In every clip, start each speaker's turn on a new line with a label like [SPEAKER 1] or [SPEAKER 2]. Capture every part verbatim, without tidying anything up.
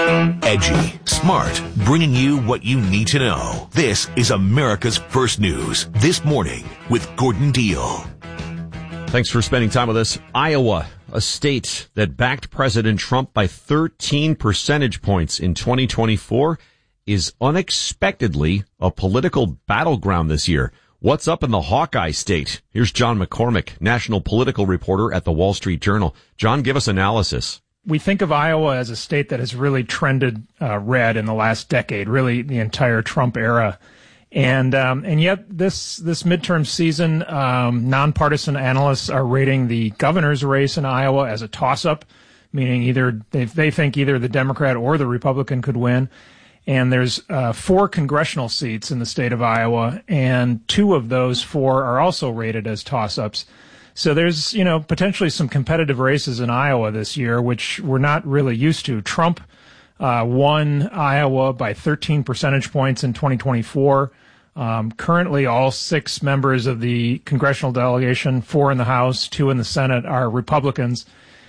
[SPEAKER 1] Edgy, smart, bringing you what you need to know. This is America's First News This Morning with Gordon Deal.
[SPEAKER 2] Thanks for spending time with us. Iowa, a state that backed President Trump by thirteen percentage points in twenty twenty-four, is unexpectedly a political battleground this year. What's up in the Hawkeye state? Here's John McCormick, national political reporter at the Wall Street Journal. John, give us analysis.
[SPEAKER 3] We think of Iowa as a state that has really trended uh, red in the last decade, really the entire Trump era. And um, and yet this this midterm season, um, nonpartisan analysts are rating the governor's race in Iowa as a toss-up, meaning either they, they think either the Democrat or the Republican could win. And there's uh, four congressional seats in the state of Iowa, and two of those four are also rated as toss-ups. So there's, you know, potentially some competitive races in Iowa this year, which we're not really used to. Trump uh, won Iowa by thirteen percentage points in twenty twenty-four. Um, currently, all six members of the congressional delegation, four in the House, two in the Senate, are Republicans.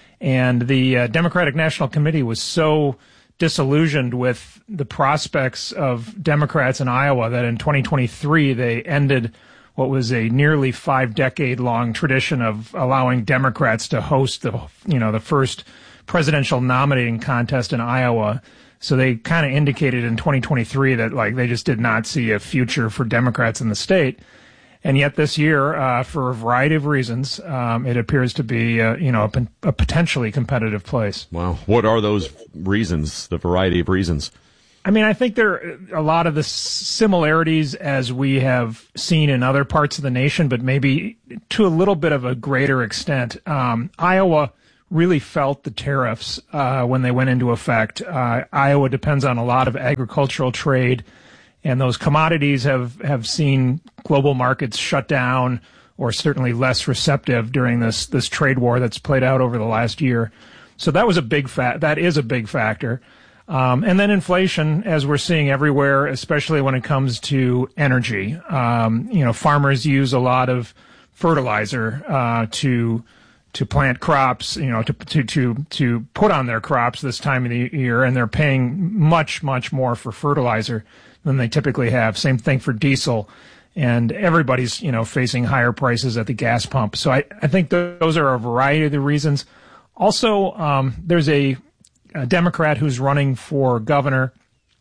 [SPEAKER 3] And the uh, Democratic National Committee was so disillusioned with the prospects of Democrats in Iowa that in twenty twenty-three they ended what was a nearly five-decade-long tradition of allowing Democrats to host the, you know, the first presidential nominating contest in Iowa. So they kind of indicated in twenty twenty-three that, like, they just did not see a future for Democrats in the state. And yet this year, uh, for a variety of reasons, um, it appears to be, uh, you know, a, a potentially competitive place.
[SPEAKER 2] Wow. What are those reasons, the variety of reasons?
[SPEAKER 3] I mean, I think there are a lot of the similarities as we have seen in other parts of the nation, but maybe to a little bit of a greater extent. Um, Iowa really felt the tariffs uh, when they went into effect. Uh, Iowa depends on a lot of agricultural trade, and those commodities have, have seen global markets shut down or certainly less receptive during this this trade war that's played out over the last year. So that was a big fa- that is a big factor. Um, and then inflation, as we're seeing everywhere, especially when it comes to energy. Um, you know, farmers use a lot of fertilizer uh, to to plant crops, you know, to to to to put on their crops this time of the year, and they're paying much much more for fertilizer than they typically have. Same thing for diesel, and everybody's, you know, facing higher prices at the gas pump. So I I think th- those are a variety of the reasons. Also, um, there's a a Democrat who's running for governor.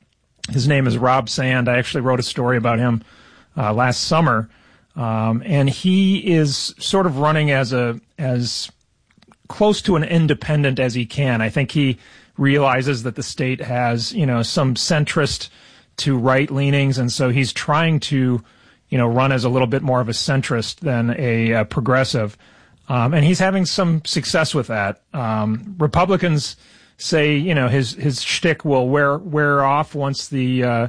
[SPEAKER 3] His name is Rob Sand. I actually wrote a story about him uh, last summer, um, and he is sort of running as a as close to an independent as he can. I think he realizes that the state has, you know, some centrist to right leanings, and so he's trying to, you know, run as a little bit more of a centrist than a, a progressive, um, and he's having some success with that. Um, Republicans say, you know, his his shtick will wear wear off once the uh,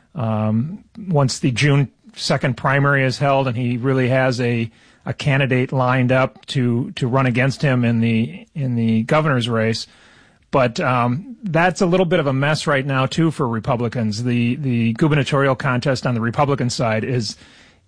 [SPEAKER 3] um, once the June second primary is held, and he really has a a candidate lined up to to run against him in the in the governor's race. But um, that's a little bit of a mess right now too for Republicans. The the gubernatorial contest on the Republican side is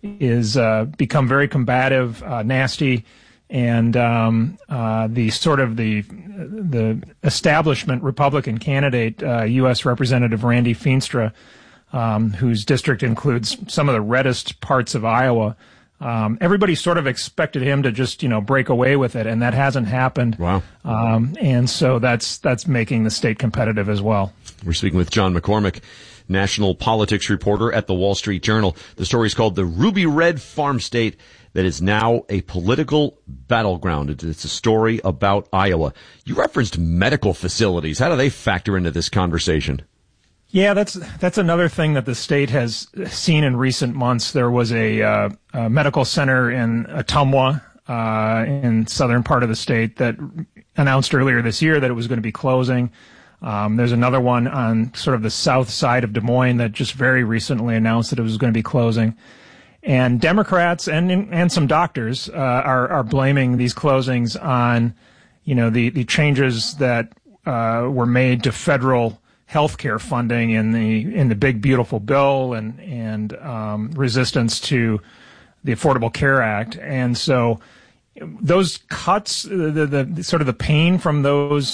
[SPEAKER 3] is uh, become very combative, uh, nasty. And um, uh, the sort of the the establishment Republican candidate, uh, U S Representative Randy Feenstra, um, whose district includes some of the reddest parts of Iowa, um, everybody sort of expected him to just, you know, break away with it, and that hasn't happened.
[SPEAKER 2] Wow.
[SPEAKER 3] Um, and so that's that's making the state competitive as well.
[SPEAKER 2] We're speaking with John McCormick, national politics reporter at the Wall Street Journal. The story is called The Ruby Red Farm State That Is Now a Political Battleground. It's a story about Iowa. You referenced medical facilities. How do they factor into this conversation?
[SPEAKER 3] Yeah, that's that's another thing that the state has seen in recent months. There was a, uh, a medical center in Ottumwa, uh, in southern part of the state, that announced earlier this year that it was going to be closing. Um, there's another one on sort of the south side of Des Moines that just very recently announced that it was going to be closing. And Democrats and and some doctors uh, are are blaming these closings on, you know, the the changes that uh, were made to federal health care funding in the in the big beautiful bill, and and um, resistance to the Affordable Care Act. And so those cuts, the, the, the sort of the pain from those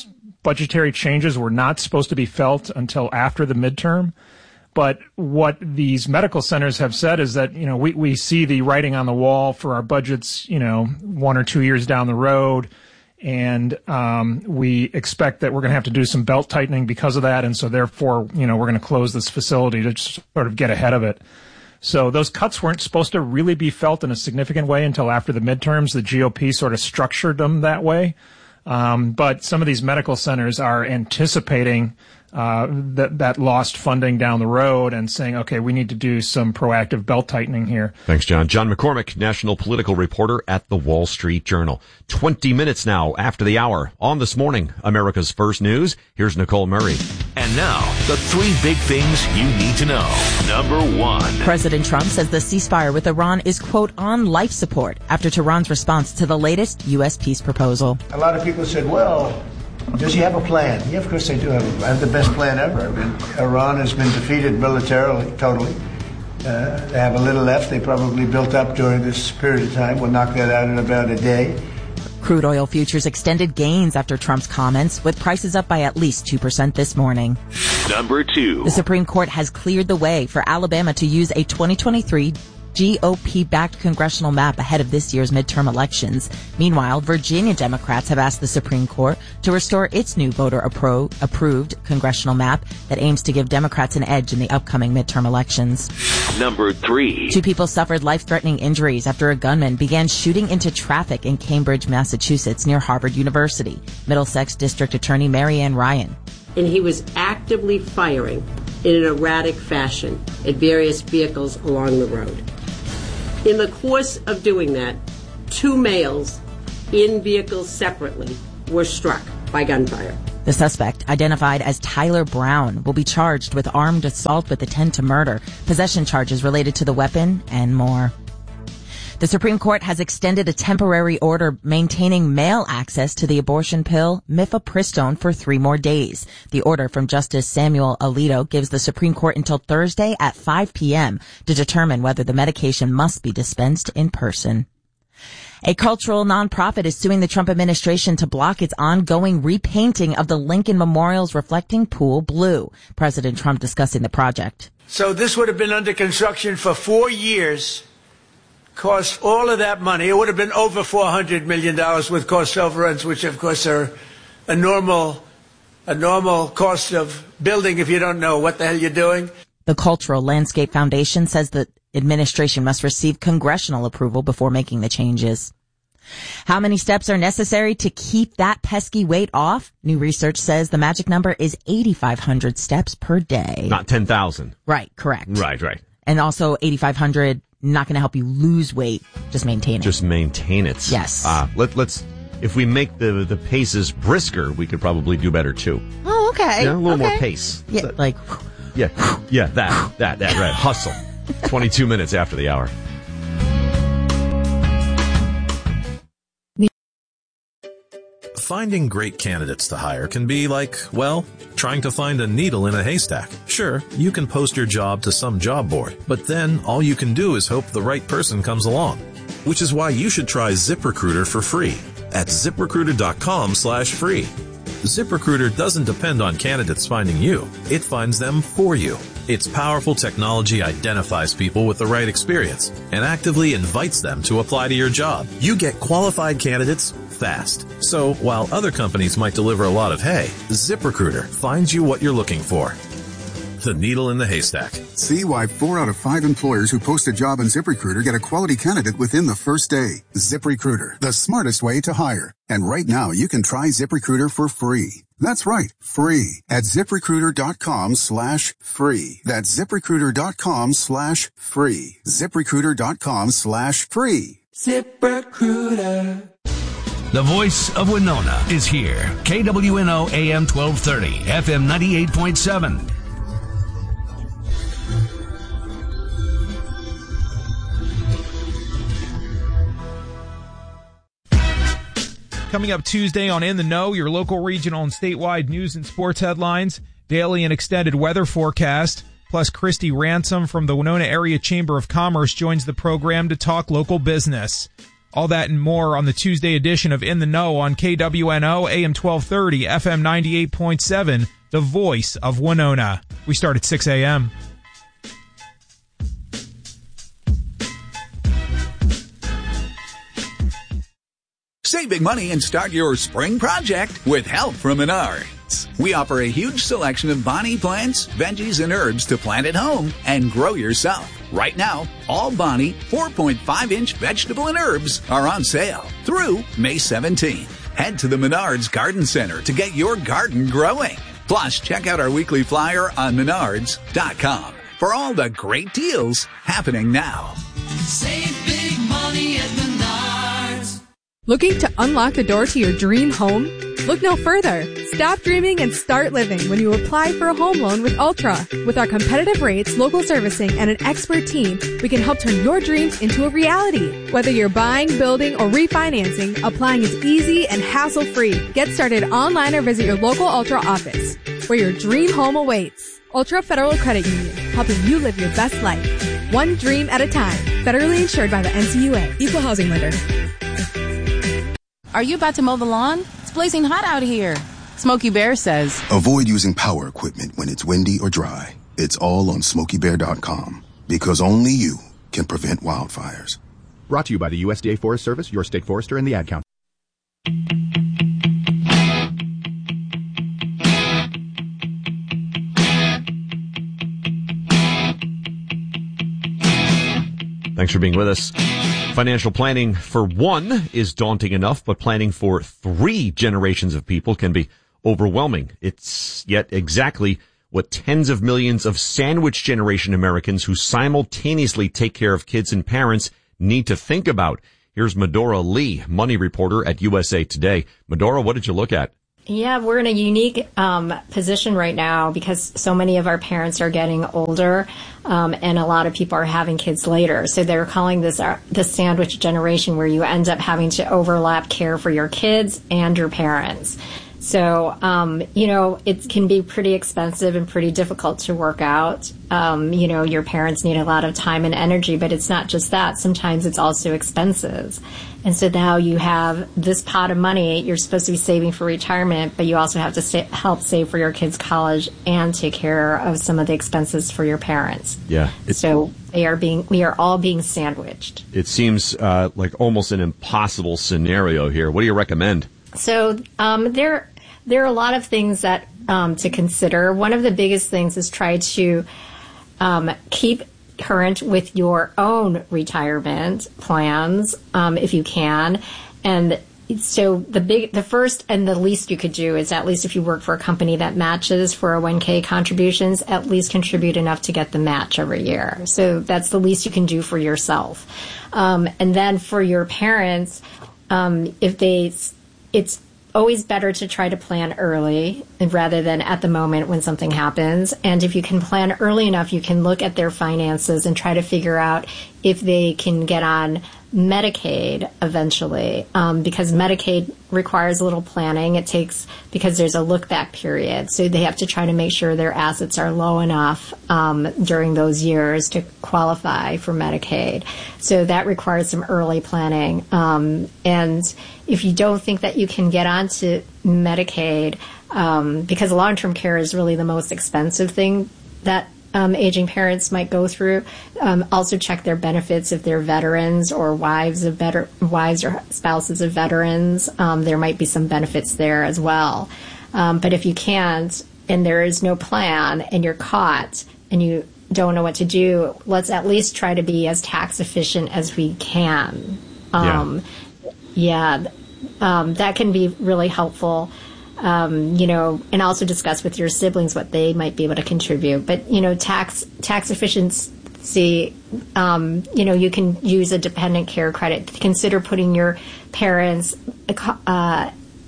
[SPEAKER 3] budgetary changes were not supposed to be felt until after the midterm. But what these medical centers have said is that, you know, we, we see the writing on the wall for our budgets, you know, one or two years down the road. And um, we expect that we're going to have to do some belt tightening because of that. And so therefore, you know, we're going to close this facility to sort of get ahead of it. So those cuts weren't supposed to really be felt in a significant way until after the midterms. The G O P sort of structured them that way. Um, but some of these medical centers are anticipating uh, that, that lost funding down the road and saying, okay, we need to do some proactive belt tightening here.
[SPEAKER 2] Thanks, John. John McCormick, national political reporter at the Wall Street Journal. twenty minutes now after the hour on This Morning, America's First News. Here's Nicole Murray.
[SPEAKER 1] And now, the three big things you need to know. Number one.
[SPEAKER 4] President Trump says the ceasefire with Iran is, quote, on life support after Tehran's response to the latest U S peace proposal.
[SPEAKER 5] A lot of people said, well, does he have a plan? Yeah, of course they do have a plan. The best plan ever. I mean, Iran has been defeated militarily, totally. Uh, they have a little left. They probably built up during this period of time. We'll knock that out in about a day.
[SPEAKER 4] Crude oil futures extended gains after Trump's comments, with prices up by at least two percent this morning.
[SPEAKER 1] Number two.
[SPEAKER 4] The Supreme Court has cleared the way for Alabama to use a twenty twenty-three G O P-backed congressional map ahead of this year's midterm elections. Meanwhile, Virginia Democrats have asked the Supreme Court to restore its new voter-approved congressional map that aims to give Democrats an edge in the upcoming midterm elections.
[SPEAKER 1] Number three.
[SPEAKER 4] Two people suffered life-threatening injuries after a gunman began shooting into traffic in Cambridge, Massachusetts, near Harvard University. Middlesex District Attorney Mary Ann Ryan.
[SPEAKER 6] And he was actively firing in an erratic fashion at various vehicles along the road. In the course of doing that, two males in vehicles separately were struck by gunfire.
[SPEAKER 4] The suspect, identified as Tyler Brown, will be charged with armed assault with intent to murder, possession charges related to the weapon, and more. The Supreme Court has extended a temporary order maintaining male access to the abortion pill mifepristone for three more days. The order from Justice Samuel Alito gives the Supreme Court until Thursday at five p.m. to determine whether the medication must be dispensed in person. A cultural nonprofit is suing the Trump administration to block its ongoing repainting of the Lincoln Memorial's reflecting pool blue. President Trump discussing the project.
[SPEAKER 7] So this would have been under construction for four years. Cost all of that money. It would have been over four hundred million dollars with cost overruns, which of course are a normal, a normal cost of building if you don't know what the hell you're doing.
[SPEAKER 4] The Cultural Landscape Foundation says the administration must receive congressional approval before making the changes. How many steps are necessary to keep that pesky weight off? New research says the magic number is eighty-five hundred steps per day.
[SPEAKER 2] Not ten thousand.
[SPEAKER 4] Right, correct.
[SPEAKER 2] Right, right.
[SPEAKER 4] And also eighty-five hundred, not going to help you lose weight, just maintain it.
[SPEAKER 2] Just maintain it.
[SPEAKER 4] Yes.
[SPEAKER 2] Uh, let, let's, if we make the, the paces brisker, we could probably do better too.
[SPEAKER 4] Oh, okay.
[SPEAKER 2] Yeah, a little
[SPEAKER 4] okay.
[SPEAKER 2] more pace.
[SPEAKER 4] Yeah,
[SPEAKER 2] that,
[SPEAKER 4] like.
[SPEAKER 2] Yeah, yeah, that, that, that, right. Hustle. twenty-two minutes after the hour.
[SPEAKER 8] Finding great candidates to hire can be like, well, trying to find a needle in a haystack. Sure, you can post your job to some job board, but then all you can do is hope the right person comes along. Which is why you should try ZipRecruiter for free at ZipRecruiter.com slash free. ZipRecruiter doesn't depend on candidates finding you. It finds them for you. Its powerful technology identifies people with the right experience and actively invites them to apply to your job. You get qualified candidates fast. So while other companies might deliver a lot of hay, ZipRecruiter finds you what you're looking for. The needle in the haystack.
[SPEAKER 9] See why four out of five employers who post a job on ZipRecruiter get a quality candidate within the first day. ZipRecruiter, the smartest way to hire. And right now, you can try ZipRecruiter for free. That's right, free at ZipRecruiter.com slash free. That's ZipRecruiter.com slash free. ZipRecruiter.com slash free.
[SPEAKER 10] ZipRecruiter. The voice of Winona is here. K W N O A M twelve thirty, F M ninety-eight point seven.
[SPEAKER 11] Coming up Tuesday on In the Know, your local, regional, and statewide news and sports headlines, daily and extended weather forecast, plus Christy Ransom from the Winona Area Chamber of Commerce joins the program to talk local business. All that and more on the Tuesday edition of In the Know on K W N O, A M twelve thirty, F M ninety-eight point seven, the voice of Winona. We start at six a.m.
[SPEAKER 12] Save big money and start your spring project with help from Menards. We offer a huge selection of Bonnie plants, veggies, and herbs to plant at home and grow yourself. Right now, all Bonnie four point five inch vegetable and herbs are on sale through May seventeenth. Head to the Menards Garden Center to get your garden growing. Plus, check out our weekly flyer on menards dot com for all the great deals happening now.
[SPEAKER 13] Save big money at Menards.
[SPEAKER 14] Looking to unlock the door to your dream home? Look no further. Stop dreaming and start living when you apply for a home loan with Ultra. With our competitive rates, local servicing, and an expert team, we can help turn your dreams into a reality. Whether you're buying, building, or refinancing, applying is easy and hassle-free. Get started online or visit your local Ultra office, where your dream home awaits. Ultra Federal Credit Union, helping you live your best life. One dream at a time. Federally insured by the N C U A. Equal housing lender.
[SPEAKER 15] Are you about to mow the lawn? It's blazing hot out here. Smokey Bear says,
[SPEAKER 16] avoid using power equipment when it's windy or dry. It's all on smokey bear dot com, because only you can prevent wildfires.
[SPEAKER 17] Brought to you by the U S D A Forest Service, your state forester, and the Ad Council.
[SPEAKER 2] Thanks for being with us. Financial planning for one is daunting enough, but planning for three generations of people can be overwhelming. It's yet exactly what tens of millions of sandwich generation Americans who simultaneously take care of kids and parents need to think about. Here's Medora Lee, money reporter at U S A Today. Medora, what did you look at?
[SPEAKER 18] Yeah, we're in a unique um, position right now because so many of our parents are getting older, um, and a lot of people are having kids later. So they're calling this uh, the sandwich generation, where you end up having to overlap care for your kids and your parents. So, um, you know, it can be pretty expensive and pretty difficult to work out. Um, you know, your parents need a lot of time and energy, but it's not just that. Sometimes it's also expenses. And so now you have this pot of money you're supposed to be saving for retirement, but you also have to sa- help save for your kids' college and take care of some of the expenses for your parents.
[SPEAKER 2] Yeah.
[SPEAKER 18] So they are being, we are all being sandwiched.
[SPEAKER 2] It seems uh, like almost an impossible scenario here. What do you recommend?
[SPEAKER 18] So um, there there are a lot of things that um, to consider. One of the biggest things is try to um, keep current with your own retirement plans, um, if you can. And so the big, the first and the least you could do is, at least if you work for a company that matches four oh one k contributions, at least contribute enough to get the match every year. So that's the least you can do for yourself. Um, and then for your parents, um, if they, it's always better to try to plan early rather than at the moment when something happens. And if you can plan early enough, you can look at their finances and try to figure out if they can get on Medicaid eventually, um, because Medicaid requires a little planning. It takes, because there's a look back period. So they have to try to make sure their assets are low enough um, during those years to qualify for Medicaid. So that requires some early planning. Um, and if you don't think that you can get onto Medicaid, um, because long-term care is really the most expensive thing that Um, aging parents might go through. Um, also check their benefits if they're veterans or wives of veter- wives or spouses of veterans. Um, there might be some benefits there as well. Um, but if you can't, and there is no plan, and you're caught, and you don't know what to do, let's at least try to be as tax efficient as we can. Um, yeah, yeah um, that can be really helpful. Um, you know, and also discuss with your siblings what they might be able to contribute. But, you know, tax tax efficiency, um, you know, you can use a dependent care credit. Consider putting your parents uh,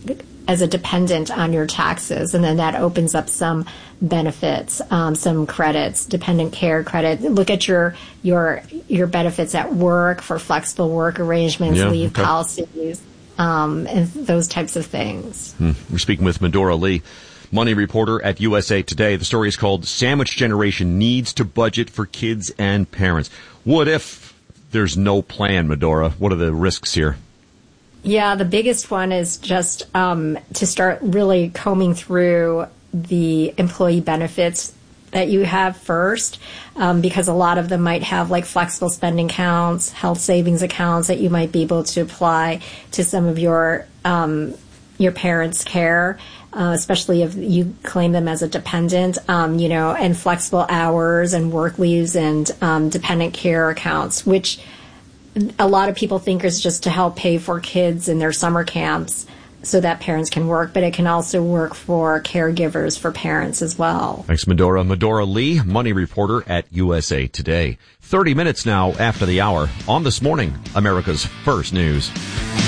[SPEAKER 18] as a dependent on your taxes, and then that opens up some benefits, um, some credits, dependent care credit. Look at your your your benefits at work for flexible work arrangements,
[SPEAKER 2] yeah,
[SPEAKER 18] leave
[SPEAKER 2] okay.
[SPEAKER 18] policies. Um, and those types of things.
[SPEAKER 2] Hmm. We're speaking with Medora Lee, money reporter at U S A Today. The story is called Sandwich Generation Needs to Budget for Kids and Parents. What if there's no plan, Medora? What are the risks here?
[SPEAKER 18] Yeah, the biggest one is just um, to start really combing through the employee benefits that you have first, um, because a lot of them might have like flexible spending accounts, health savings accounts that you might be able to apply to some of your um, your parents' care, uh, especially if you claim them as a dependent, um, you know, and flexible hours and work leaves and um, dependent care accounts, which a lot of people think is just to help pay for kids in their summer camps so that parents can work, but it can also work for caregivers for parents as well.
[SPEAKER 2] Thanks, Medora. Medora Lee, money reporter at U S A Today. thirty minutes now after the hour on This Morning, America's First News.